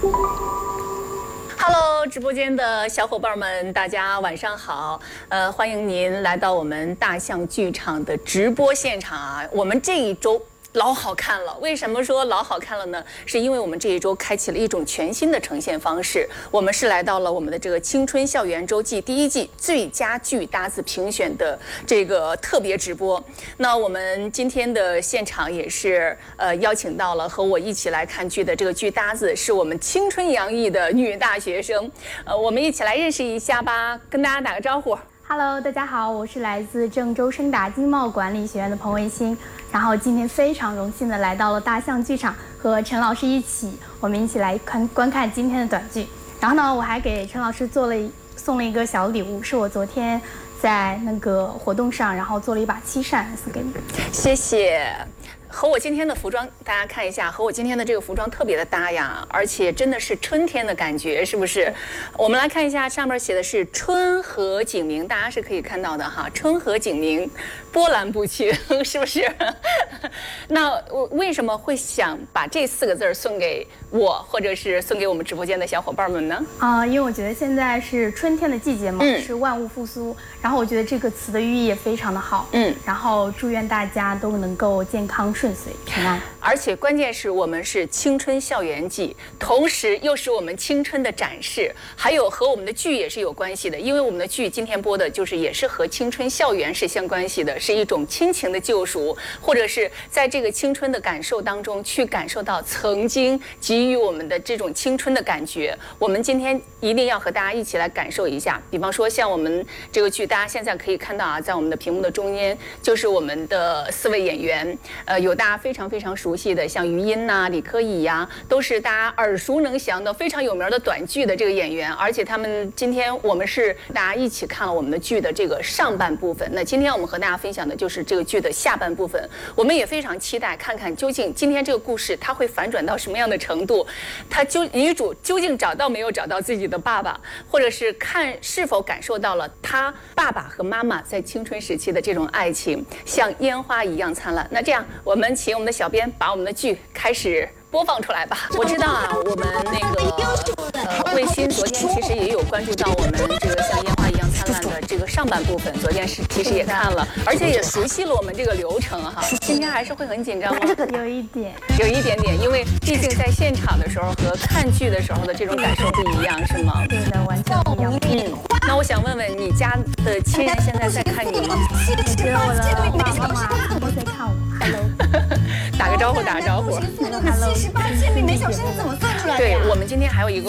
Hello， 直播间的小伙伴们，大家晚上好。欢迎您来到我们大象剧场的直播现场啊！我们这一周老好看了，为什么说老好看了呢？是因为我们这一周开启了一种全新的呈现方式，我们是来到了我们的这个青春校园周记第一季最佳剧搭子评选的这个特别直播。那我们今天的现场也是邀请到了和我一起来看剧的这个剧搭子，是我们青春洋溢的女大学生。我们一起来认识一下吧，跟大家打个招呼。 Hello， 大家好，我是来自郑州声达经贸管理学院的彭卫星。然后今天非常荣幸的来到了大象剧场，和陈老师我们一起来观看今天的短剧。然后呢，我还给陈老师送了一个小礼物，是我昨天在那个活动上，然后做了一把漆扇送给你。 谢谢。和我今天的服装，大家看一下，和我今天的这个服装特别的搭呀，而且真的是春天的感觉，是不是？我们来看一下，上面写的是春和景明，大家是可以看到的哈，春和景明，波澜不惊，是不是？那我为什么会想把这4个字送给我，或者是送给我们直播间的小伙伴们呢？ 因为我觉得现在是春天的季节嘛，是万物复苏，然后我觉得这个词的寓意也非常的好，然后祝愿大家都能够健康顺遂平安。 而且关键是我们是青春校园季，同时又是我们青春的展示，还有和我们的剧也是有关系的，因为我们的剧今天播的就是也是和青春校园是相关系的，是一种亲情的救赎，或者是在这个青春的感受当中去感受到曾经给予我们的这种青春的感觉。我们今天一定要和大家一起来感受一下，比方说像我们这个剧，大家现在可以看到啊，在我们的屏幕的中间就是我们的4位演员，有大家非常非常熟悉的，像于音呐、李科乙呀，都是大家耳熟能详的非常有名的短剧的这个演员，而且他们今天我们是大家一起看了我们的剧的这个上半部分，那今天我们和大家分享的就是这个剧的下半部分。我们也非常期待看看究竟今天这个故事它会反转到什么样的程度，女主究竟找到没有找到自己的爸爸，或者是是否感受到了她爸爸和妈妈在青春时期的这种爱情像烟花一样灿烂。那这样我们请我们的小编把我们的剧开始播放出来吧。我知道啊，我们那个卫星昨天其实也有关注到我们这个像烟花一样灿烂的这个上半部分，昨天其实也看了，而且也熟悉了我们这个流程哈。今天还是会很紧张吗？ 有一点点，因为毕竟在现场的时候和看剧的时候的这种感受不一样，是吗？ 对的，完全不一样。 那我想问问你家的亲人现在在看你吗？ 我觉得我的爸爸妈妈都在看我。Hello， 打个招呼。 78千里每小时你怎么算出来的呀？ 对，我们今天还有一个